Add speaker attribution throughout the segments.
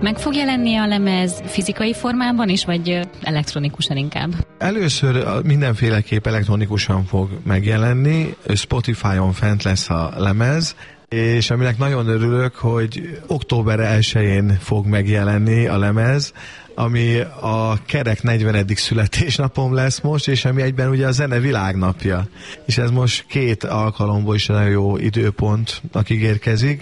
Speaker 1: Meg fog jelenni a lemez fizikai formában is, vagy elektronikusan inkább?
Speaker 2: Először mindenféleképp elektronikusan fog megjelenni, Spotify-on fent lesz a lemez, és aminek nagyon örülök, hogy október 1-én fog megjelenni a lemez, ami a kerek 40. születésnapom lesz most, és ami egyben ugye a zene világnapja. És ez most 2 alkalomból is nagyon jó időpontnak ígérkezik,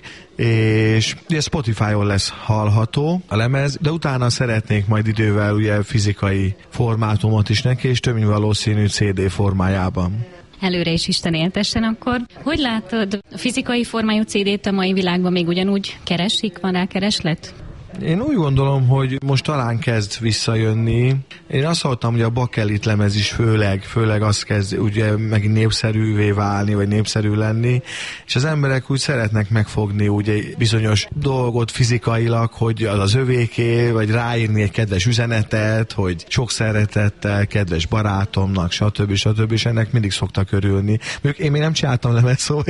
Speaker 2: és ugye Spotify-on lesz hallható a lemez, de utána szeretnék majd idővel ugye fizikai formátumot is neki, és több mint valószínű CD formájában.
Speaker 1: Előre is Isten éltessen akkor. Hogy látod, a fizikai formájú CD-t a mai világban még ugyanúgy keresik? Van rá kereslet?
Speaker 2: Én úgy gondolom, hogy most talán kezd visszajönni. Én azt hallottam, hogy a bakelit lemez is főleg azt kezd ugye megint népszerűvé válni, vagy népszerű lenni, és az emberek úgy szeretnek megfogni ugye bizonyos dolgot fizikailag, hogy az övéké, vagy ráírni egy kedves üzenetet, hogy sok szeretettel, kedves barátomnak, stb. És ennek mindig szoktak örülni. Mondjuk én még nem csináltam lemez, szóval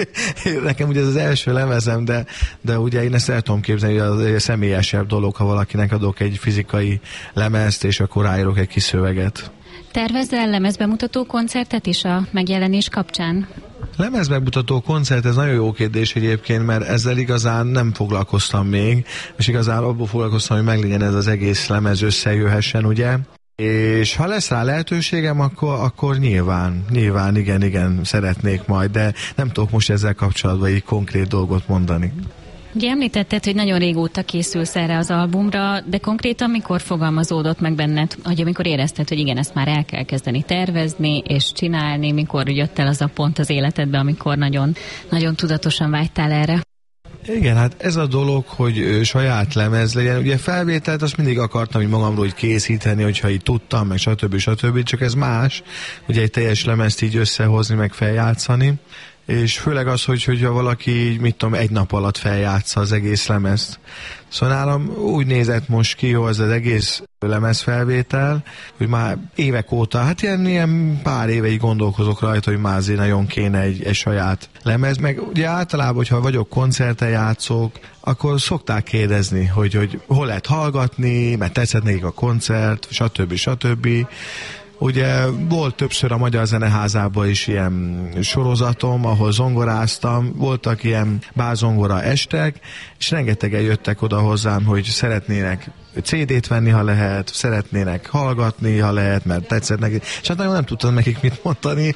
Speaker 2: nekem ugye ez az első lemezem, de ugye én ezt el tudom képzelni, hogy a személyesebb dolog, ha valakinek adok egy fizikai lemezt, és akkor ráírok egy kis szöveget.
Speaker 1: Tervezel lemezbemutató koncertet is a megjelenés kapcsán?
Speaker 2: Lemezbemutató koncert, ez nagyon jó kérdés egyébként, mert ezzel igazán nem foglalkoztam még, és igazán abból foglalkoztam, hogy meglegyen ez az egész lemez, összejöhessen, ugye? És ha lesz rá lehetőségem, akkor nyilván igen, szeretnék majd, de nem tudok most ezzel kapcsolatban így konkrét dolgot mondani.
Speaker 1: Ugye említetted, hogy nagyon régóta készülsz erre az albumra, de konkrétan mikor fogalmazódott meg benned, hogy amikor érezted, hogy igen, ezt már el kell kezdeni tervezni és csinálni, mikor jött el az a pont az életedbe, amikor nagyon, nagyon tudatosan vágytál erre?
Speaker 2: Igen, hát ez a dolog, hogy saját lemez legyen. Ugye felvételt azt mindig akartam így magamról így készíteni, hogyha így tudtam, meg stb. Csak ez más, ugye egy teljes lemezt így összehozni, meg feljátszani. És főleg az, hogyha valaki, mit tudom, egy nap alatt feljátsza az egész lemezt. Szóval nálam úgy nézett most ki, hogy az egész lemezfelvétel, hogy már évek óta, hát ilyen pár éve így gondolkozok rajta, hogy már azért nagyon kéne egy saját lemez, meg ugye általában, hogyha vagyok koncerten játszok, akkor szokták kérdezni, hogy hol lehet hallgatni, mert tetszett nekik a koncert, stb. Ugye volt többször a Magyar Zeneházában is ilyen sorozatom, ahol zongoráztam, voltak ilyen bárzongora estek, és rengetegen jöttek oda hozzám, hogy szeretnének CD-t venni, ha lehet, szeretnének hallgatni, ha lehet, mert tetszett nekik, és hát nagyon nem tudtam nekik mit mondani,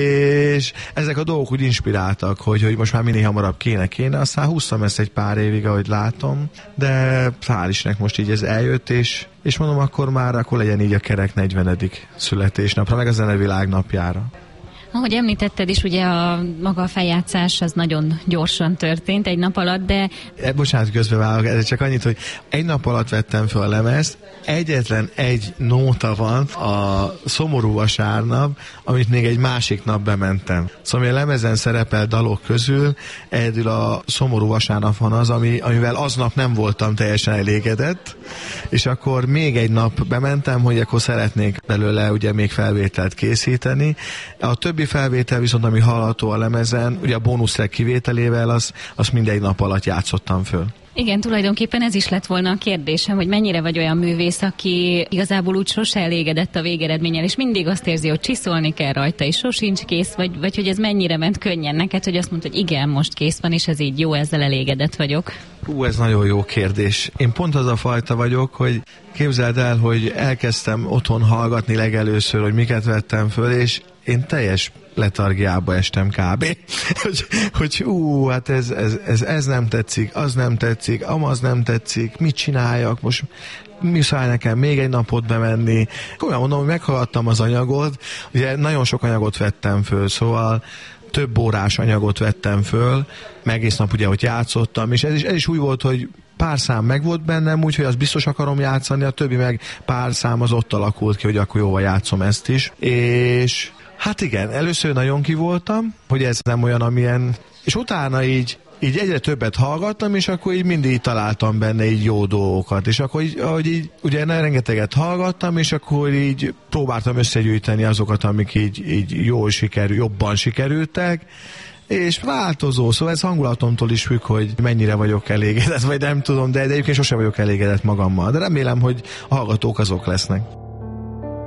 Speaker 2: és ezek a dolgok úgy inspiráltak, hogy most már minél hamarabb kéne, aztán húztam ezt egy pár évig, ahogy látom, de hál' Istennek most így ez eljött, és mondom, akkor legyen így a kerek 40. születésnapra, meg a zenevilág napjára.
Speaker 1: Ahogy említetted is, ugye a maga a feljátszás az nagyon gyorsan történt, egy nap alatt, de...
Speaker 2: Bocsánat, közbevágok, ez csak annyit, hogy egy nap alatt vettem fel a lemezt, egyetlen egy nóta van a Szomorú vasárnap, amit még egy másik nap bementem. Szóval a lemezen szerepel dalok közül, egyedül a Szomorú vasárnap van az, amivel aznap nem voltam teljesen elégedett, és akkor még egy nap bementem, hogy akkor szeretnék belőle ugye még felvételt készíteni. A többi felvétel viszont, ami hallható a lemezen, ugye a bónusztrack kivételével, azt mindegy nap alatt játszottam föl.
Speaker 1: Igen, tulajdonképpen ez is lett volna a kérdésem, hogy mennyire vagy olyan művész, aki igazából úgy sose elégedett a végeredménnyel, és mindig azt érzi, hogy csiszolni kell rajta, és sosincs kész, vagy hogy ez mennyire ment könnyen neked, hogy azt mondta, hogy igen, most kész van, és ez így jó, ezzel elégedett vagyok.
Speaker 2: Ez nagyon jó kérdés. Én pont az a fajta vagyok, hogy képzeld el, hogy elkezdtem otthon hallgatni legelőször, hogy miket vettem föl, és én teljes letargiába estem kb. hogy hát ez nem tetszik, az nem tetszik, amaz nem tetszik, mit csináljak, most muszáj nekem még egy napot bemenni. Komolyan mondom, hogy meghallgattam az anyagot, ugye nagyon sok anyagot vettem föl, szóval több órás anyagot vettem föl, meg egész nap ugye, hogy játszottam, és ez is úgy volt, hogy pár szám meg volt bennem, úgyhogy azt biztos akarom játszani, a többi meg pár szám az ott alakult ki, hogy akkor jóval játszom ezt is, és hát igen, először nagyon kivoltam, hogy ez nem olyan, amilyen, és utána így egyre többet hallgattam, és akkor így mindig találtam benne így jó dolgokat, és akkor így ugye rengeteget hallgattam, és akkor így próbáltam összegyűjteni azokat, amik így jobban sikerültek, és változó, szóval ez hangulatomtól is függ, hogy mennyire vagyok elégedett, vagy nem tudom, de egyébként sosem vagyok elégedett magammal, de remélem, hogy a hallgatók azok lesznek.